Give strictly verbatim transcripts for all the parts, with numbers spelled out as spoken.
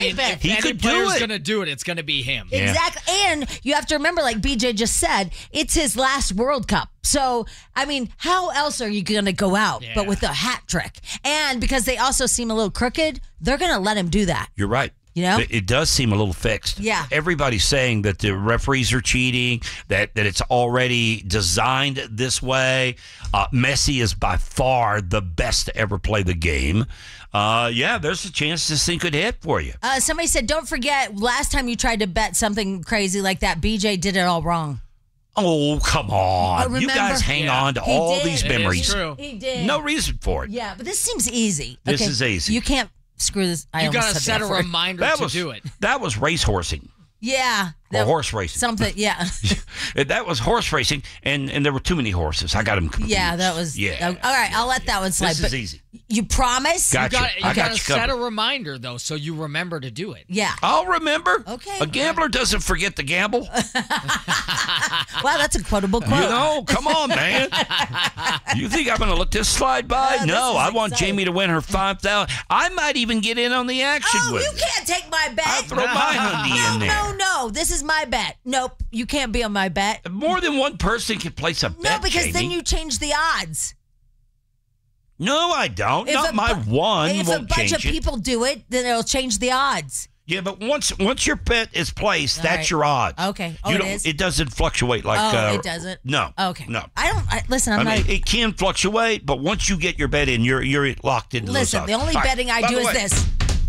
If he any could do player's it. going to do it, it's going to be him. Yeah. Exactly. And you have to remember, like B J just said, it's his last World Cup. So, I mean, how else are you going to go out Yeah. but with a hat trick? And because they also seem a little crooked, they're going to let him do that. You're right. You know? It, it does seem a little fixed. Yeah. Everybody's saying that the referees are cheating, that, that it's already designed this way. Uh, Messi is by far the best to ever play the game. Uh, yeah, there's a chance this thing could hit for you. Uh, somebody said, don't forget, last time you tried to bet something crazy like that, B J did it all wrong. Oh, come on. Oh, you remember? guys hang Yeah. on to He all did. these It memories. is true. He did. No reason for it. Yeah, but this seems easy. This Okay, is easy. You can't screw this. I You almost got to said set the a F word. reminder That to was, do it. that was race horsing. Yeah. Or that- horse racing. Something, yeah. That was horse racing, and, and there were too many horses. I got them confused. Yeah, that was. Yeah. uh, all right, I'll let that one slide. This but is easy. You promise? Got You Gotcha. got I you got to you set a covered. reminder, though, so you remember to do it. Yeah. I'll remember. Okay. A gambler doesn't forget to gamble. Wow, that's a quotable quote. You know, come on, man. You think I'm going to let this slide by? Oh, this no, is I want exciting. Jamie to win her five thousand dollars. I might even get in on the action Oh, with you it. can't take my bet. I'll throw my honey no, in there. no, no. This is my bet. Nope, you can't be on my bet. More than one person can place a bet, No, because Jamie. then you change the odds. No, I don't. If Not a my bu- one If a won't bunch change of it. people do it, then it'll change the odds. Yeah, but once once your bet is placed, All that's right. your odds. Okay. Oh, you it don't, is? It doesn't fluctuate like. Oh, uh, it doesn't? No. Okay. No. I don't. I, listen, I'm I not. mean, it can fluctuate, but once you get your bet in, you're you're locked into those Listen, odds. the only All right. betting I By do the is way- this.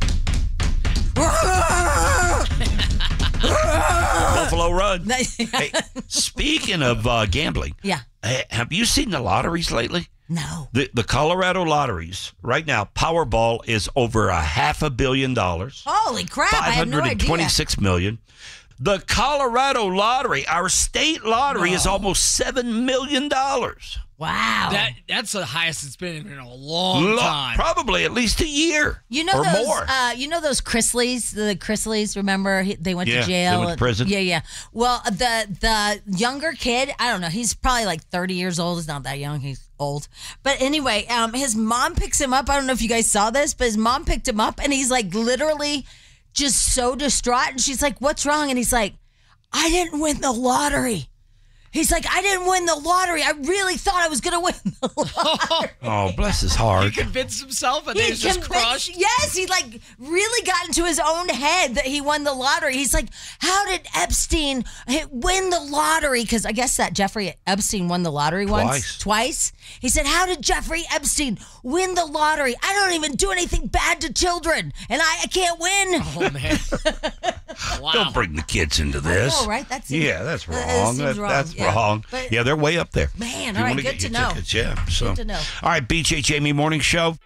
Buffalo Run. Hey, speaking of uh, gambling, Yeah. eh, have you seen the lotteries lately? No. The the Colorado lotteries right now, Powerball is over a half a billion dollars, Holy crap! I five had no hundred and idea. twenty-six million. The Colorado lottery, our state lottery, is almost seven million dollars. Wow. That That's the highest it's been in a long Lo- time. Probably at least a year. You know or those, more. uh, you know those Chrisleys, the Chrisleys. Remember, he, they went Yeah, to they jail. went to and- prison. Yeah, yeah. Well, the the younger kid, I don't know. He's probably like thirty years old. He's not that young. He's old. But anyway, um, his mom picks him up. I don't know if you guys saw this, but his mom picked him up, and he's like literally just so distraught. And she's like, "What's wrong?" And he's like, "I didn't win the lottery." He's like, I didn't win the lottery. I really thought I was going to win the lottery. Oh, bless his He heart. convinced himself and He then he's just convinced- crushed. Yes, he like really got into his own head that he won the lottery. He's like, how did Epstein hit- win the lottery? Because I guess that Jeffrey Epstein won the lottery once, Twice. twice. He said, how did Jeffrey Epstein win the lottery? I don't even do anything bad to children, and I, I can't win. Oh, man. Wow. Don't bring the kids into this. know, right? That seems- yeah, that's that wrong. seems That- wrong, That's yeah. wrong. But- yeah, they're way up there. Man, If you all right, wanna good get to your know. Tickets, yeah. So. Good to know. All right, B J Jamie Morning Show.